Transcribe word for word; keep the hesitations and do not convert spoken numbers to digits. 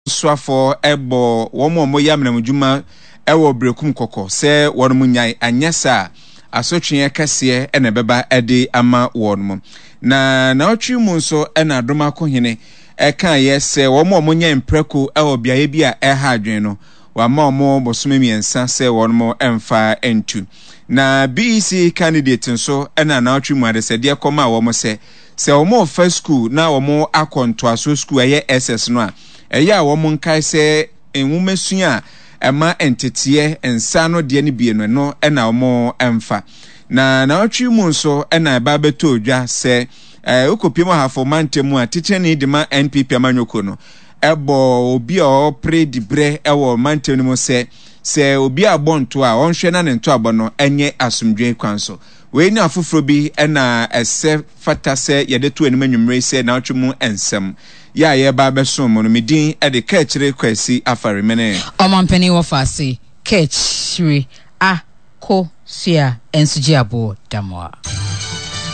swafo ebo womo mo yamna djuma ewo brekum kokko se wonmo nyai anyesa asotwe kase ene beba ede ama wonmo na na otwi mu nso ena adoma kohene eka yese womo mo nya mpreko ewo biaye bia eha adwen no wa ma mo bosome miensa se wonmo emfa entu na B E C candidate nso ena na otwi mu ade se de koma womo se se womo first school na womo akonto aso school eye S S no a eya womo nkai se enwumesua ema entetiye ensano de ne bie no no ena womo emfa na na otwi mu nso ena ba beto odwa se eh ukopimo hafo mantemu a teacher ni de ma N P P amanyoko no ebo obi o pre di bre ewo mantemu mo se se obi abonto a onhwe na ne nto abono enye asomdwe kwanso we ni afoforo bi ena ese fata se yede to anim anwumre se na otwi mu ensem ya ye ba beso mo no medin e de ka kire kwasi afare mene omampani wo fase kechiri a ko sia ensuji abo damoa